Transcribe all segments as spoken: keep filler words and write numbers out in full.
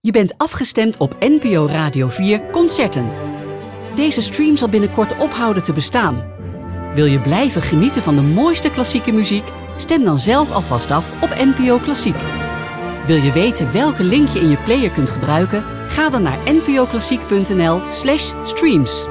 Je bent afgestemd op N P O Radio vier Concerten. Deze stream zal binnenkort ophouden te bestaan. Wil je blijven genieten van de mooiste klassieke muziek? Stem dan zelf alvast af op N P O Klassiek. Wil je weten welke link je in je player kunt gebruiken? Ga dan naar npoklassiek.nl slash streams.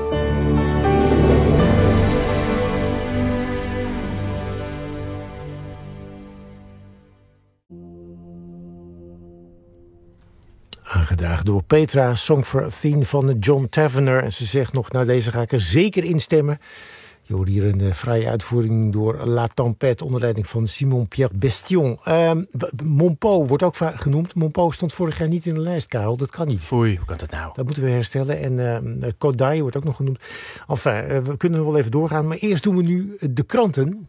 Aangedragen door Petra, Song for Athene van John Tavener. En ze zegt nog, nou deze ga ik er zeker instemmen. Je hoort hier een uh, vrije uitvoering door La Tempête onder leiding van Simon-Pierre Bestion. Uh, Monpeux wordt ook vaak genoemd. Monpeux stond vorig jaar niet in de lijst, Karel. Dat kan niet. Foei, hoe kan dat nou? Dat moeten we herstellen. En uh, Kodai wordt ook nog genoemd. Enfin, uh, we kunnen wel even doorgaan. Maar eerst doen we nu de kranten.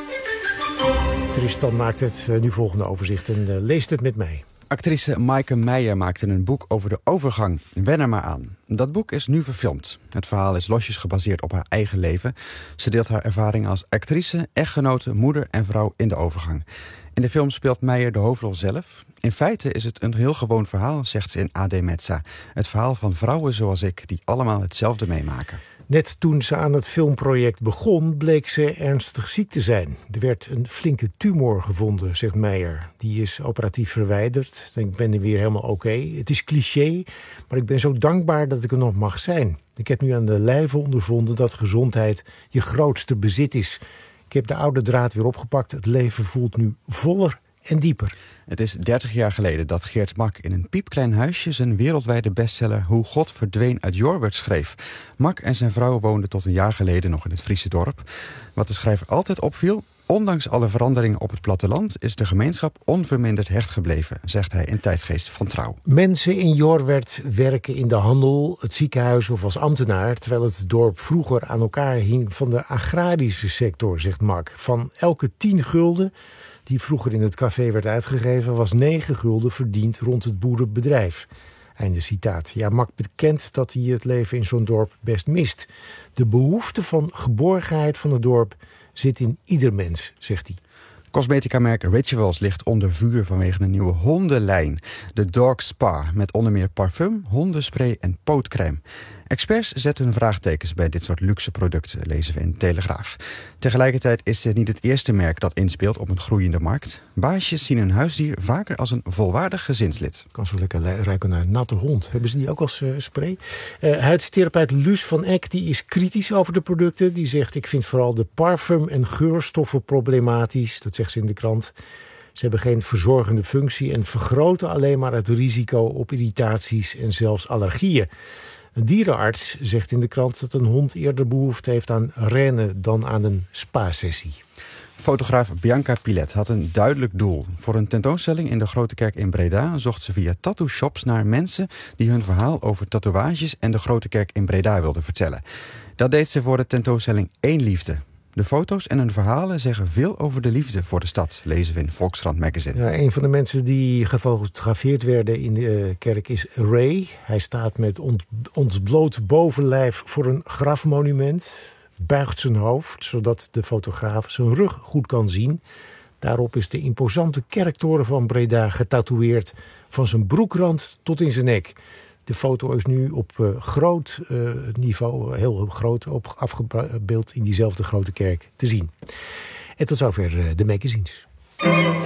Tristan maakt het uh, nu volgende overzicht en uh, leest het met mij. Actrice Maaike Meijer maakte een boek over de overgang. Wen er maar aan. Dat boek is nu verfilmd. Het verhaal is losjes gebaseerd op haar eigen leven. Ze deelt haar ervaring als actrice, echtgenote, moeder en vrouw in de overgang. In de film speelt Meijer de hoofdrol zelf. In feite is het een heel gewoon verhaal, zegt ze in A D Mezza. Het verhaal van vrouwen zoals ik, die allemaal hetzelfde meemaken. Net toen ze aan het filmproject begon, bleek ze ernstig ziek te zijn. Er werd een flinke tumor gevonden, zegt Meijer. Die is operatief verwijderd. Ik ben er weer helemaal oké. Okay. Het is cliché, maar ik ben zo dankbaar dat ik er nog mag zijn. Ik heb nu aan de lijve ondervonden dat gezondheid je grootste bezit is. Ik heb de oude draad weer opgepakt. Het leven voelt nu voller en dieper. Het is dertig jaar geleden dat Geert Mak in een piepklein huisje zijn wereldwijde bestseller Hoe God verdween uit Jorwert schreef. Mak en zijn vrouw woonden tot een jaar geleden nog in het Friese dorp. Wat de schrijver altijd opviel, ondanks alle veranderingen op het platteland is de gemeenschap onverminderd hecht gebleven, zegt hij in Tijdgeest van Trouw. Mensen in Jorwert werken in de handel, het ziekenhuis of als ambtenaar, terwijl het dorp vroeger aan elkaar hing van de agrarische sector, zegt Mak. Van elke tien gulden die vroeger in het café werd uitgegeven, was negen gulden verdiend rond het boerenbedrijf. Einde citaat. Ja, Mak bekent dat hij het leven in zo'n dorp best mist. De behoefte van geborgenheid van het dorp zit in ieder mens, zegt hij. Cosmetica-merk Rituals ligt onder vuur vanwege een nieuwe hondenlijn. De Dog Spa, met onder meer parfum, hondenspray en pootcrème. Experts zetten hun vraagtekens bij dit soort luxe producten, lezen we in de Telegraaf. Tegelijkertijd is dit niet het eerste merk dat inspeelt op een groeiende markt. Baasjes zien hun huisdier vaker als een volwaardig gezinslid. Kan zo lekker ruiken naar een natte hond. Hebben ze die ook als uh, spray? Uh, huidtherapeut Luus van Eck die is kritisch over de producten. Die zegt, ik vind vooral de parfum- en geurstoffen problematisch. Dat zegt ze in de krant. Ze hebben geen verzorgende functie en vergroten alleen maar het risico op irritaties en zelfs allergieën. Een dierenarts zegt in de krant dat een hond eerder behoefte heeft aan rennen dan aan een spa-sessie. Fotograaf Bianca Pilet had een duidelijk doel. Voor een tentoonstelling in de Grote Kerk in Breda zocht ze via tattoo-shops naar mensen die hun verhaal over tatoeages en de Grote Kerk in Breda wilden vertellen. Dat deed ze voor de tentoonstelling Eén Liefde. De foto's en hun verhalen zeggen veel over de liefde voor de stad, lezen we in Volkskrant Magazine. Ja, een van de mensen die gefotografeerd werden in de kerk is Ray. Hij staat met ont, ontbloot bovenlijf voor een grafmonument, buigt zijn hoofd, zodat de fotograaf zijn rug goed kan zien. Daarop is de imposante kerktoren van Breda getatoeëerd, van zijn broekrand tot in zijn nek. De foto is nu op uh, groot uh, niveau, heel groot, op, afgebeeld in diezelfde grote kerk te zien. En tot zover uh, de magazines.